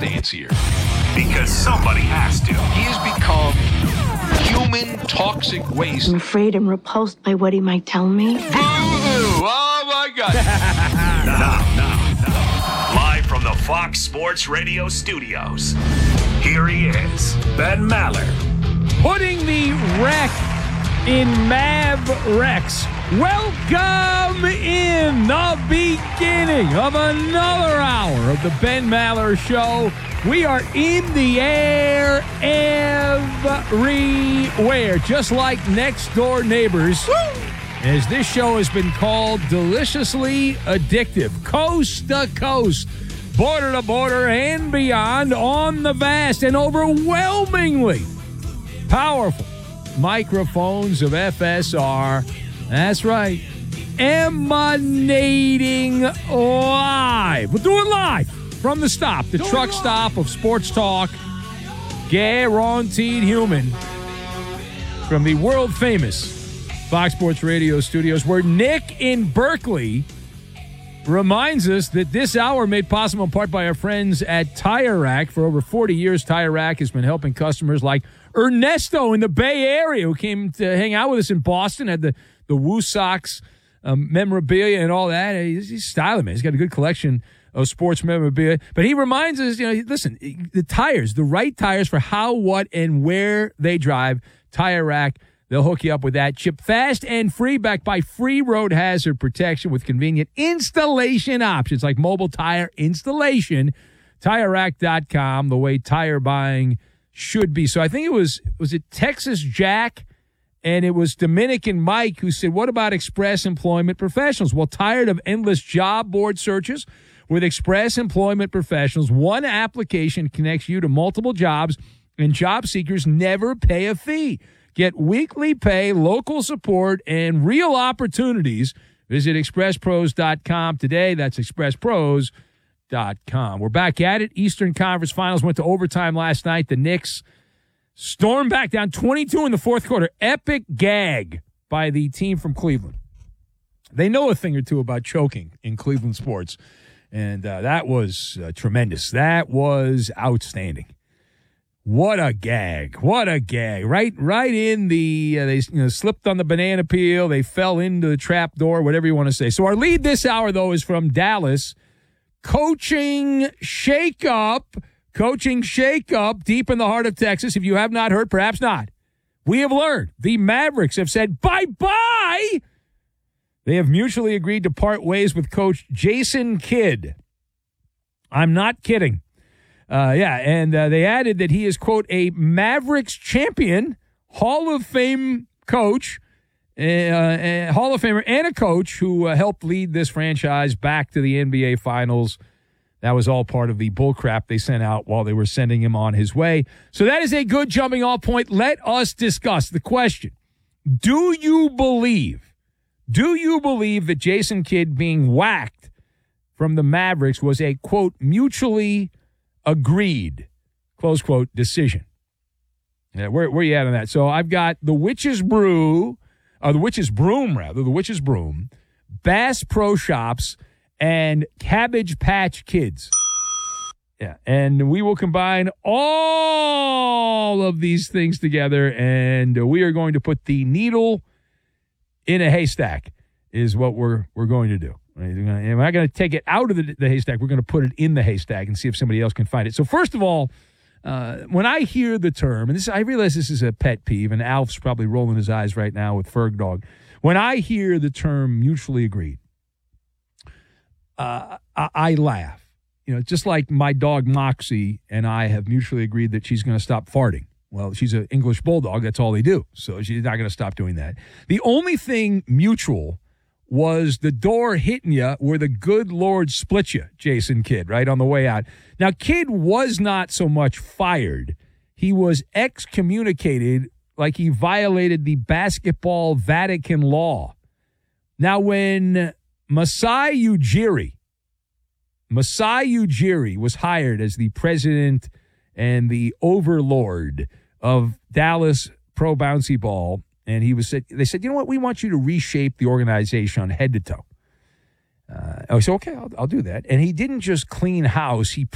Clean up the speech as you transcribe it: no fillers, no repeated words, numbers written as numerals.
fancier. Because somebody has to. He has become human toxic waste. I'm afraid and repulsed by what he might tell me. Boo! Oh, my God. Now. Live from the Fox Sports Radio studios, here he is, Ben Maller. Putting the wreck in Mav-Rex. Welcome in the beginning of another hour of the Ben Maller Show. We are in the air everywhere, just like next door neighbors. Woo! As this show has been called deliciously addictive, coast to coast, border to border, and beyond on the vast and overwhelmingly powerful microphones of FSR. That's right. Emanating live. We'll do it live from the stop, the truck stop of Sports Talk. Guaranteed human. From the world famous Fox Sports Radio studios, where Nick in Berkeley reminds us that this hour made possible in part by our friends at Tire Rack. For over 40 years, Tire Rack has been helping customers like Ernesto in the Bay Area, who came to hang out with us in Boston, had the Woo Sox memorabilia and all that. He's styling, man. He's got a good collection of sports memorabilia. But he reminds us, listen, the tires, the right tires for how, what, and where they drive. Tire Rack, they'll hook you up with that. Ship fast and free, backed by free road hazard protection with convenient installation options like mobile tire installation. TireRack.com, the way tire buying should be. So I think was it Texas Jack? And it was Dominican Mike who said, what about Express Employment Professionals? Well, tired of endless job board searches? With Express Employment Professionals, one application connects you to multiple jobs, and job seekers never pay a fee. Get weekly pay, local support, and real opportunities. Visit expresspros.com today. That's expresspros.com. We're back at it. Eastern Conference Finals went to overtime last night. The Knicks stormed back down 22 in the fourth quarter. Epic gag by the team from Cleveland. They know a thing or two about choking in Cleveland sports, and that was tremendous. That was outstanding. What a gag. What a gag. Right in the, they slipped on the banana peel. They fell into the trap door, whatever you want to say. So our lead this hour, though, is from Dallas. Coaching shakeup deep in the heart of Texas. If you have not heard, perhaps not. We have learned the Mavericks have said bye-bye. They have mutually agreed to part ways with Coach Jason Kidd. I'm not kidding. And they added that he is, quote, a Mavericks champion, Hall of Fame coach, Hall of Famer, and a coach who helped lead this franchise back to the NBA Finals. That was all part of the bullcrap they sent out while they were sending him on his way. So that is a good jumping off point. Let us discuss the question. Do you believe that Jason Kidd being whacked from the Mavericks was a, quote, mutually agreed, close quote, decision? Yeah, where are you at on that? So I've got the Witch's Broom, Bass Pro Shops, and Cabbage Patch Kids. Yeah, and we will combine all of these things together, and we are going to put the needle in a haystack is what we're going to do. We're not going to take it out of the haystack. We're going to put it in the haystack and see if somebody else can find it. So first of all, when I hear the term, and I realize this is a pet peeve, and Alf's probably rolling his eyes right now with Ferg Dog. When I hear the term mutually agreed, I laugh. Just like my dog Moxie and I have mutually agreed that she's going to stop farting. Well, she's an English bulldog. That's all they do. So she's not going to stop doing that. The only thing mutual was the door hitting you where the good Lord split you, Jason Kidd, right on the way out. Now, Kidd was not so much fired. He was excommunicated like he violated the basketball Vatican law. Now, when Masai Ujiri was hired as the president and the overlord of Dallas Pro Bouncy Ball, and they said, you know what, we want you to reshape the organization on head to toe. I said, okay, I'll do that. And he didn't just clean house. He